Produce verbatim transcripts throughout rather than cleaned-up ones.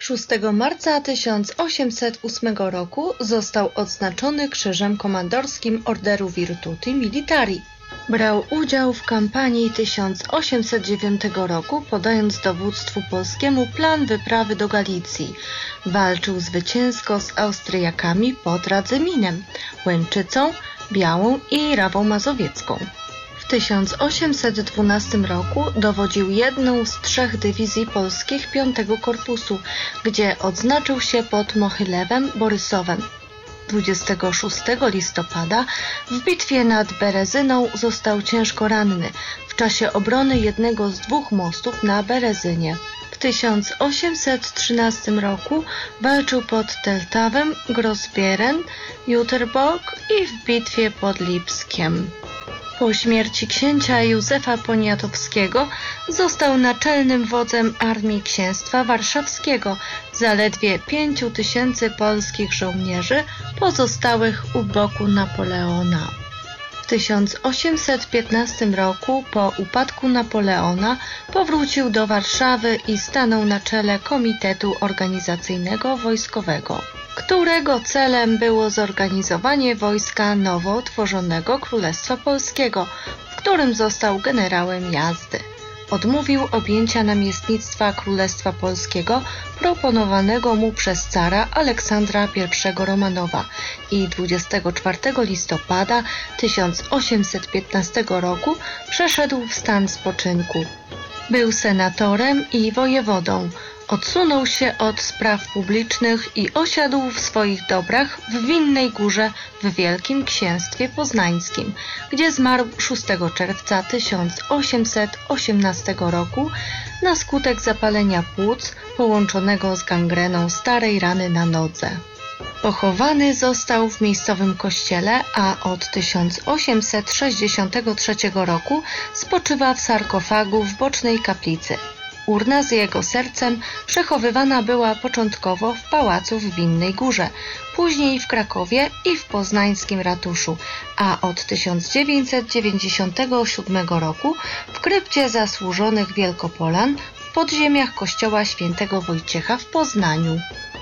szóstego marca tysiąc osiemset ósmego roku został odznaczony Krzyżem Komandorskim Orderu Virtuti Militari. Brał udział w kampanii tysiąc osiemset dziewiątego roku, podając dowództwu polskiemu plan wyprawy do Galicji. Walczył zwycięsko z Austriakami pod Radzyminem, Łęczycą, Białą i Rawą Mazowiecką. W tysiąc osiemset dwunastym roku dowodził jedną z trzech dywizji polskich piątego Korpusu, gdzie odznaczył się pod Mochylewem Borysowem. dwudziestego szóstego listopada w bitwie nad Berezyną został ciężko ranny w czasie obrony jednego z dwóch mostów na Berezynie. W tysiąc osiemset trzynastym roku walczył pod Teltawem, Grossbieren, Jüterbock i w bitwie pod Lipskiem. Po śmierci księcia Józefa Poniatowskiego został naczelnym wodzem Armii Księstwa Warszawskiego, zaledwie pięciu tysięcy polskich żołnierzy pozostałych u boku Napoleona. W tysiąc osiemset piętnastym roku po upadku Napoleona powrócił do Warszawy i stanął na czele Komitetu Organizacyjnego Wojskowego, którego celem było zorganizowanie wojska nowo utworzonego Królestwa Polskiego, w którym został generałem jazdy. Odmówił objęcia namiestnictwa Królestwa Polskiego proponowanego mu przez cara Aleksandra pierwszego Romanowa i dwudziestego czwartego listopada tysiąc osiemset piętnastego roku przeszedł w stan spoczynku. Był senatorem i wojewodą. Odsunął się od spraw publicznych i osiadł w swoich dobrach w Winnej Górze w Wielkim Księstwie Poznańskim, gdzie zmarł szóstego czerwca tysiąc osiemset osiemnastego roku na skutek zapalenia płuc połączonego z gangreną starej rany na nodze. Pochowany został w miejscowym kościele, a od tysiąc osiemset sześćdziesiątego trzeciego roku spoczywa w sarkofagu w bocznej kaplicy. Urna z jego sercem przechowywana była początkowo w pałacu w Winnej Górze, później w Krakowie i w poznańskim ratuszu, a od tysiąc dziewięćset dziewięćdziesiątego siódmego roku w krypcie zasłużonych Wielkopolan w podziemiach kościoła świętego Wojciecha w Poznaniu.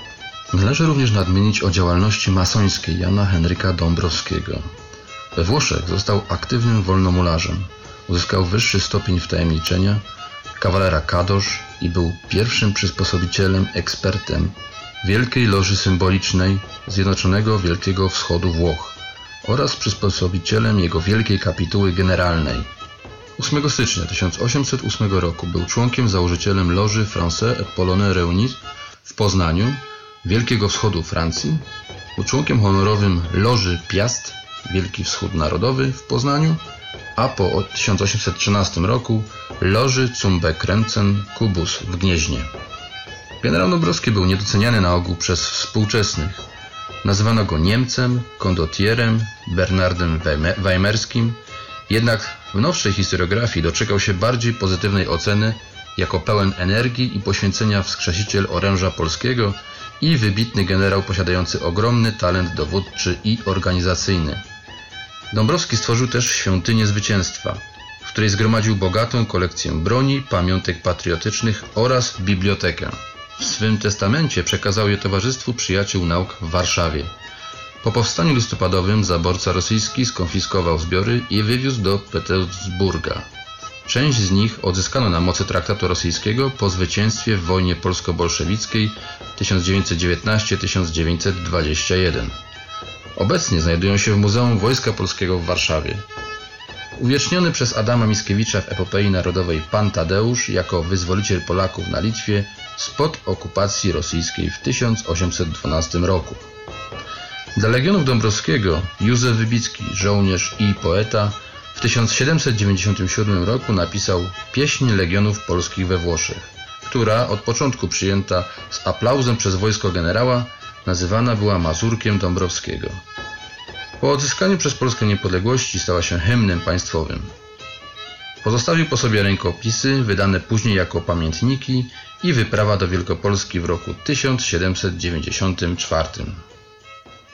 Należy również nadmienić o działalności masońskiej Jana Henryka Dąbrowskiego. We Włoszech został aktywnym wolnomularzem, uzyskał wyższy stopień wtajemniczenia, kawalera kadosz i był pierwszym przysposobicielem, ekspertem Wielkiej Loży Symbolicznej Zjednoczonego Wielkiego Wschodu Włoch oraz przysposobicielem jego Wielkiej Kapituły Generalnej. ósmego stycznia tysiąc osiemset ósmego roku był członkiem założycielem Loży Français et Polonais Réunis w Poznaniu, Wielkiego Wschodu Francji, był członkiem honorowym Loży Piast, Wielki Wschód Narodowy w Poznaniu, a po tysiąc osiemset trzynastym roku Loży zum Bekręcen Kubus w Gnieźnie. Generał Dąbrowski był niedoceniany na ogół przez współczesnych. Nazywano go Niemcem, kondottierem, Bernardem Weimerskim, jednak w nowszej historiografii doczekał się bardziej pozytywnej oceny jako pełen energii i poświęcenia wskrzesiciel oręża polskiego i wybitny generał posiadający ogromny talent dowódczy i organizacyjny. Dąbrowski stworzył też Świątynię Zwycięstwa, w której zgromadził bogatą kolekcję broni, pamiątek patriotycznych oraz bibliotekę. W swym testamencie przekazał je Towarzystwu Przyjaciół Nauk w Warszawie. Po powstaniu listopadowym zaborca rosyjski skonfiskował zbiory i wywiózł do Petersburga. Część z nich odzyskano na mocy traktatu rosyjskiego po zwycięstwie w wojnie polsko-bolszewickiej tysiąc dziewięćset dziewiętnasty do tysiąc dziewięćset dwudziestego pierwszego. Obecnie znajdują się w Muzeum Wojska Polskiego w Warszawie. Uwieczniony przez Adama Mickiewicza w epopei narodowej Pan Tadeusz jako wyzwoliciel Polaków na Litwie spod okupacji rosyjskiej w tysiąc osiemset dwunastym roku. Dla Legionów Dąbrowskiego Józef Wybicki, żołnierz i poeta, w tysiąc siedemset dziewięćdziesiątym siódmym roku napisał Pieśń Legionów Polskich we Włoszech, która od początku przyjęta z aplauzem przez wojsko generała nazywana była Mazurkiem Dąbrowskiego. Po odzyskaniu przez Polskę niepodległości stała się hymnem państwowym. Pozostawił po sobie rękopisy, wydane później jako pamiętniki i wyprawa do Wielkopolski w roku tysiąc siedemset dziewięćdziesiątym czwartym.